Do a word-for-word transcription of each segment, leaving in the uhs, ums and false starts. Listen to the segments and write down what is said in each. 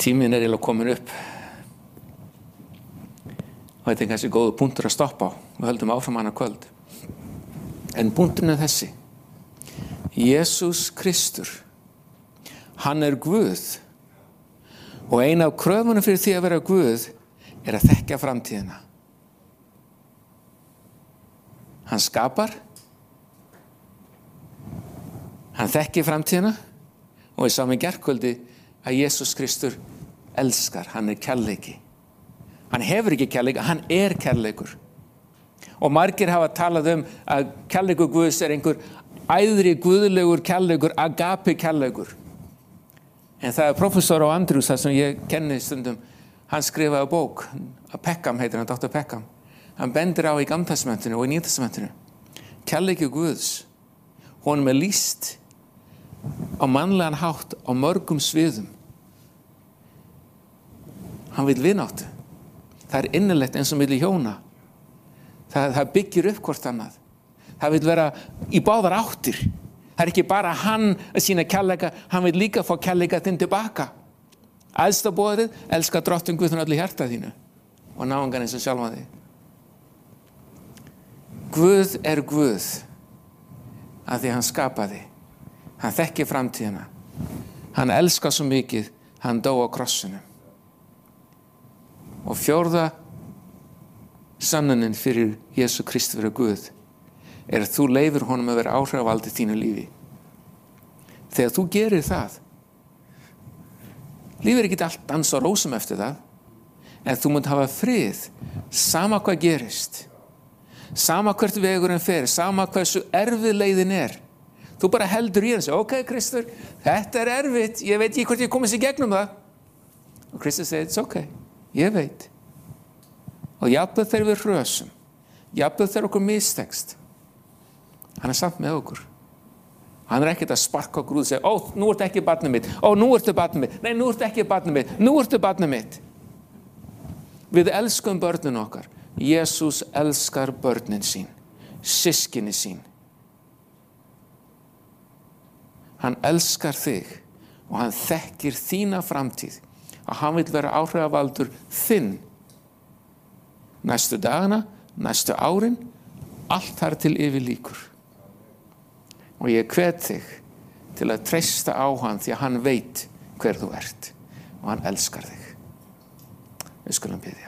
Tíminn er eiginlega komin upp. Og þetta er kannski góður punktur að stoppa á. Við höldum áfram hana kvöld. En punkturinn er þessi. Jesús Kristur, hann er Guð. Og ein af kröfunum fyrir því að vera Guð er að þekkja framtíðina. Hann skapar. Hann þekkir framtíðina. Og við sáum í gærkvöldi að Jesús Kristur elskar. Hann er kærleiki. Hann hefur ekki kærleika, hann er kærleikur. Og margir hafa talað um að kærleikur Guðs er einhver æðri guðlegur kærleikur, agape kærleikur. En það er professor á Andrews, það sem ég kenni stundum, hann skrifaði bók, Peckham heitir hann, doktor Peckham. Hann bendir á í Gamla testamentinu og í Nýja testamentinu. Kærleikur Guðs, honum er lýst á mannlegan hátt á mörgum sviðum. Hann vill vináttu. Það er innilegt eins og milli hjóna. Það, það byggir upp hvort annað. Það vil vera í báðar áttir. Það er ekki bara hann að sína kærleika, hann vil líka fá kærleika þinn tilbaka. Æðsta boðið, elska drottinn Guð með öllu hjarta þínu og náungan eins og sjálfan þig. Guð er Guð af því hann skapaði. Hann þekkir framtíðina. Hann elskar svo mikið, hann dó á krossinum. Og fjórða sannunin fyrir Jesú Kristi fyrir Guð er að þú leifir honum að vera áhrifavaldur þínu lífi. Þegar þú gerir það, lífið er ekki allt dans og rósum eftir það, en þú munt hafa frið, sama hvað gerist, sama hvert vegurinn fer, sama hversu erfið leiðin er. Þú bara heldur í þessu, ok Kristur, þetta er erfitt, ég veit ekki hvort ég komist í gegnum það. Og Kristur segir, it's ok, ég veit. Og jafnvel þegar við hrösum, jafnvel þegar okkur mistekst, hann er samt með okkur. Hann er ekkert að sparka okkur út og segja, ó, nú ertu ekki barnið mitt, ó, nú ertu barnið mitt, nei, nú ertu ekki barnið mitt, nú ertu barnið mitt. Við elskum börnin okkar. Jesús elskar börnin sín, systkini sín. Hann elskar þig og hann þekkir þína framtíð og hann vil vera áhrifavaldur þinn. Næstu dagana, næstu árin, allt þar til yfir líkur. Og ég hvet þig til að treysta á hann því að hann veit hver þú ert og hann elskar þig. Við skulum biðja.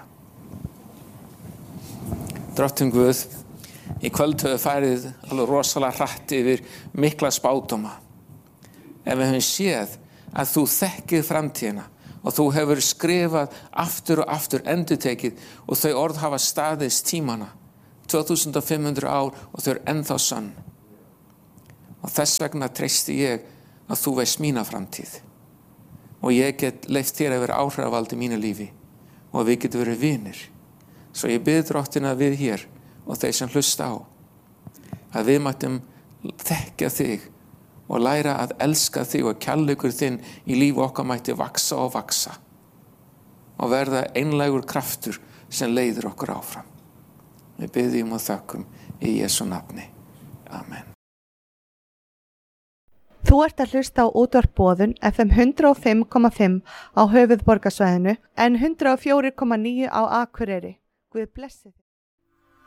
Drottinn Guð, í kvöld höfum við farið alveg rosalega hratt yfir mikla spádóma. En við höfum séð að þú þekkir framtíðina og þú hefur skrifað aftur og aftur endurtekið og þau orð hafa staðist tímana. tvö þúsund og fimm hundruð ár og þau eru ennþá sann. Og þess vegna treysti ég að þú veist mína framtíð. Og ég get leyft þér að vera áhrifavald í mínu lífi og við getum verið vinir. Svo ég bið Drottin að við hér og þeir sem hlusta á að við mættum þekkja þig og læra að elska þig og kærleikur þinn í lífi okkar mætti vaksa og vaksa og verða einlægur kraftur sem leiðir okkur áfram. Við biðjum og þökkum í Jesú nafni. Amen. Þú ert að hlusta á útvarp Boðun F M hundrað og fimm komma fimm á höfuðborgarsvæðinu en hundrað og fjögur komma níu á Akureyri. Guð blessi þig.